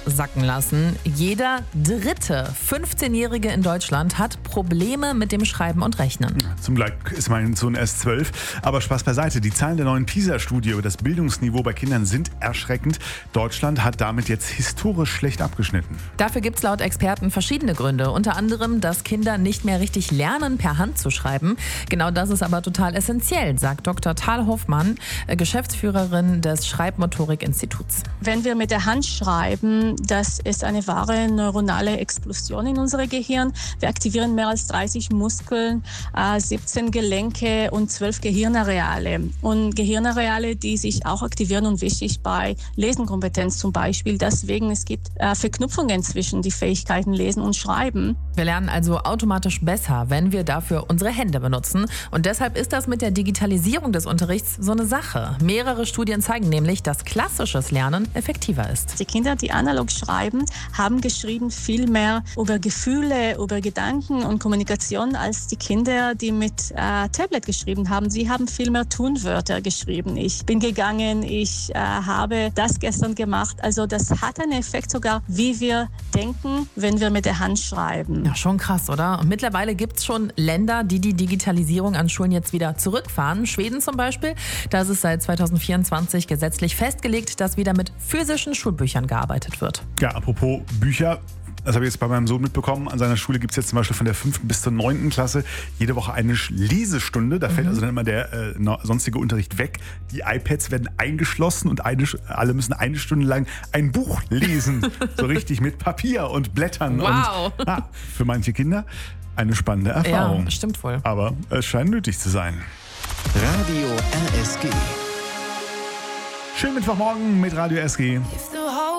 sacken lassen. Jeder dritte 15-Jährige in Deutschland hat Probleme mit dem Schreiben und Rechnen. Zum Glück ist mein Sohn erst 12. Aber Spaß beiseite. Die Zahlen der neuen PISA-Studie über das Bildungsniveau bei Kindern sind erschreckend. Deutschland hat damit jetzt historisch schlecht abgeschnitten. Dafür gibt es laut Experten verschiedene Gründe. Unter anderem, dass Kinder nicht mehr richtig lernen, per Hand zu schreiben. Genau das ist aber total essentiell, sagt Dr. Tal Hofmann, Geschäftsführerin des Schreibmotorik-Instituts. Wenn wir mit der Hand schreiben, das ist eine wahre neuronale Explosion in unserem Gehirn. Wir aktivieren mehr als 30 Muskeln, 17 Gelenke und 12 Gehirnareale. Und Gehirnareale, die sich auch aktivieren und wichtig bei Lesenkompetenz zum Beispiel. Deswegen, es gibt Verknüpfungen zwischen die Fähigkeiten Lesen und Schreiben. Wir lernen also automatisch besser, wenn wir dafür unsere Hände benutzen. Und deshalb ist das mit der Digitalisierung des Unterrichts so eine Sache. Mehrere Studien zeigen nämlich, dass klassisches Lernen effektiver ist. Die Kinder, die analog schreiben, haben geschrieben viel mehr über Gefühle, über Gedanken und Kommunikation als die Kinder, die mit Tablet geschrieben haben. Sie haben viel mehr Tunwörter geschrieben. Ich bin gegangen, ich habe das gestern gemacht. Also das hat einen Effekt sogar, wie wir denken, wenn wir mit der Hand schreiben. Ja, schon krass, oder? Und mittlerweile gibt es schon Länder, die die Digitalisierung an Schulen jetzt wieder zurückfahren. Schweden zum Beispiel. Da ist es seit 2024 gesetzlich festgelegt, dass wieder mit physischen Schulbüchern gearbeitet wird. Ja, apropos Bücher. Das habe ich jetzt bei meinem Sohn mitbekommen. An seiner Schule gibt es jetzt zum Beispiel von der 5. bis zur 9. Klasse jede Woche eine Lesestunde. Da fällt also dann immer der sonstige Unterricht weg. Die iPads werden eingeschlossen und alle müssen eine Stunde lang ein Buch lesen. So richtig mit Papier und Blättern. Wow. Und, für manche Kinder eine spannende Erfahrung. Ja, stimmt wohl. Aber es scheint nötig zu sein. Radio RSG. Schönen Mittwochmorgen mit Radio RSG.